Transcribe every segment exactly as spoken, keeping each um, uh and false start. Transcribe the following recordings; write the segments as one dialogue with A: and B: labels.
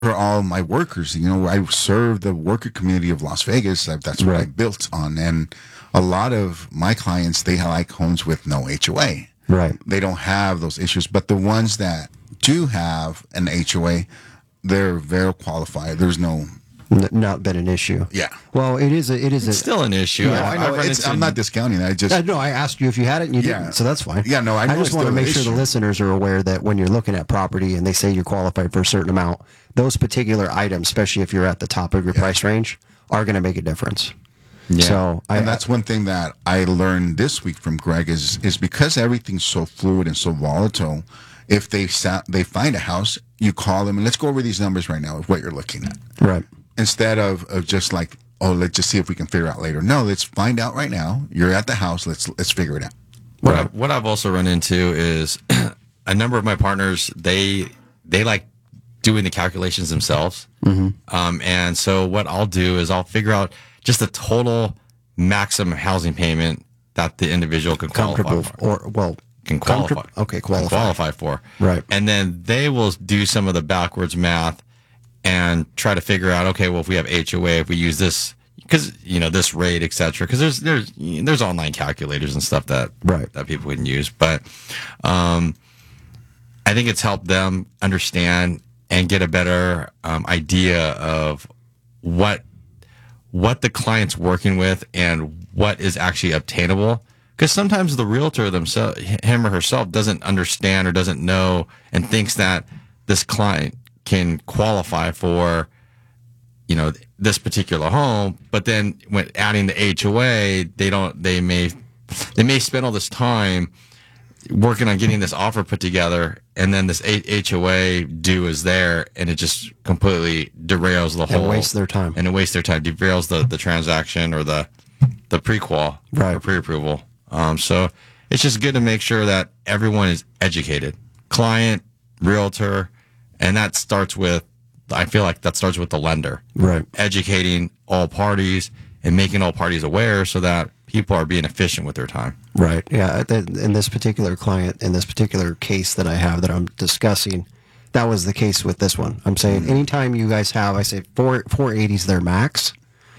A: for all my workers. You know, I serve the worker community of Las Vegas. I, that's what
B: Right.
A: I built on. And a lot of my clients, they like homes with no H O A.
B: Right.
A: They don't have those issues. But the ones that do have an H O A, they're very qualified. There's no...
B: N- not been an issue.
A: Yeah.
B: Well, it is. A, it is
C: It's
B: a,
C: still an issue.
B: Yeah,
C: I,
A: I know,
C: I've run
A: it's,
C: into-
A: I'm not discounting that. I just...
B: I know. I asked you if you had it, and you
A: Yeah.
B: didn't, so that's fine.
A: Yeah, no, I know
B: just
A: it's
B: want to
A: still
B: make
A: an
B: sure the
A: issue.
B: listeners are aware that when you're looking at property and they say you're qualified for a certain amount, those particular items, especially if you're at the top of your price range, are going to make a difference.
C: Yeah.
B: So, I,
A: and that's one thing that I learned this week from Greg is is because everything's so fluid and so volatile. If they sa- they find a house, you call them and let's go over these numbers right now of what you're looking at.
B: right.
A: Instead of, of just like, oh, let's just see if we can figure out later. No, let's find out right now. You're at the house. Let's let's figure it out.
C: What, I, what I've also run into is a number of my partners, they they like doing the calculations themselves. Mm-hmm. Um, and so what I'll do is I'll figure out just the total maximum housing payment that the individual can qualify
B: Comfortable
C: for.
B: or well,
C: Can qualify.
B: comfort- Okay,
C: can
B: qualify.
C: qualify for.
B: Right.
C: And then they will do some of the backwards math and try to figure out, okay, well, if we have H O A, if we use this, because, you know, this rate, et cetera, because there's, there's, there's online calculators and stuff that,
B: Right.
C: that people can use. But, um, I think it's helped them understand and get a better, um, idea of what, what the client's working with and what is actually obtainable. Because sometimes the realtor themselves, him or herself, doesn't understand or doesn't know and thinks that this client can qualify for, you know, this particular home. But then when adding the H O A, they don't, they may, they may spend all this time working on getting this offer put together, and then this H O A due is there, and it just completely derails the whole.
B: And waste their time.
C: And it wastes their time, derails the, the transaction or the the pre-qual
B: Right.
C: or pre-approval. Um, so it's just good to make sure that everyone is educated, client, realtor, and that starts with, I feel like that starts with the lender.
B: Right.
C: Educating all parties and making all parties aware so that people are being efficient with their time.
B: Right. Yeah. th- In this particular client, in this particular case that I have that I'm discussing, that was the case with this one. I'm saying anytime you guys have, I say four four eighty is their max.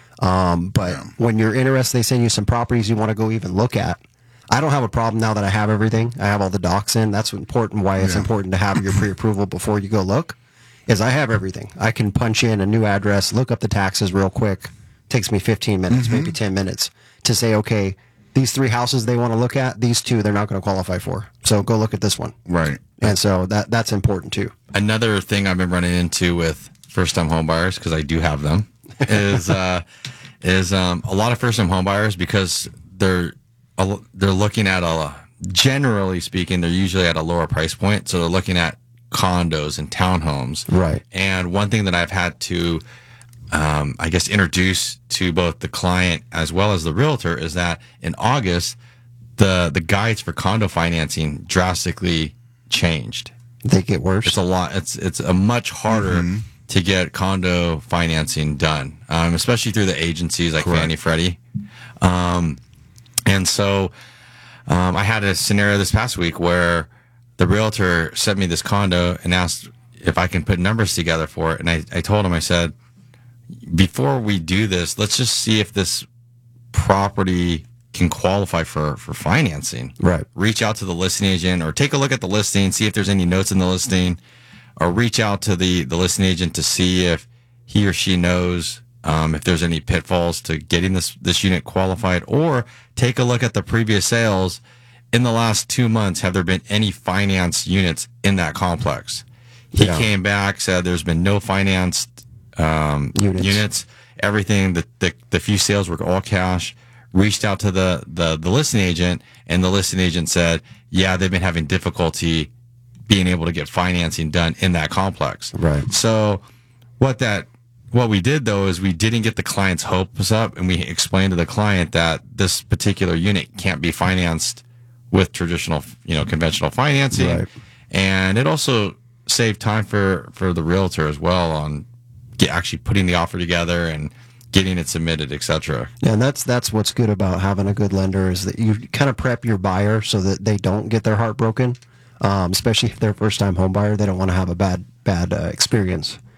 B: Um, but when you're interested, they send you some properties you want to go even look at. I don't have a problem now that I have everything. I have all the docs in. That's important. Why it's
A: Yeah.
B: important to have your pre-approval before you go look. Is I have everything. I can punch in a new address, look up the taxes real quick. Takes me fifteen minutes, maybe ten minutes to say, okay, these three houses they want to look at, these two they're not going to qualify for. So go look at this one.
A: Right.
B: And so that that's important too.
C: Another thing I've been running into with first-time home buyers, because I do have them, is uh, is um, a lot of first-time home buyers, because they're a- they're looking at a, generally speaking, they're usually at a lower price point, so they're looking at condos and townhomes.
B: Right.
C: And one thing that I've had to, um, I guess, introduce to both the client as well as the realtor is that in August, the the guides for condo financing drastically changed.
B: They get worse.
C: It's a lot. It's it's a much harder to get condo financing done, um, especially through the agencies like
A: Correct.
C: Fannie Freddie. Um, and so um, I had a scenario this past week where the realtor sent me this condo and asked if I can put numbers together for it. And I, I told him, I said, before we do this, let's just see if this property can qualify for, for financing.
B: Right.
C: Reach out to the listing agent or take a look at the listing, see if there's any notes in the listing, or reach out to the, the listing agent to see if he or she knows um, if there's any pitfalls to getting this, this unit qualified, or take a look at the previous sales. In the last two months, have there been any financed units in that complex? He
B: Yeah.
C: came back, said there's been no financed um,
B: Units.
C: units. Everything, the, the the few sales were all cash. Reached out to the, the, the listing agent, and the listing agent said, yeah, they've been having difficulty being able to get financing done in that complex.
B: Right.
C: So what that what we did, though, is we didn't get the client's hopes up, and we explained to the client that this particular unit can't be financed with traditional, you know, conventional financing.
B: Right.
C: And it also saved time for, for the realtor as well on get, actually putting the offer together and getting it submitted, et cetera.
B: Yeah, and that's that's what's good about having a good lender is that you kind of prep your buyer so that they don't get their heart broken, um, especially if they're a first-time home buyer. They don't want to have a bad bad uh, experience.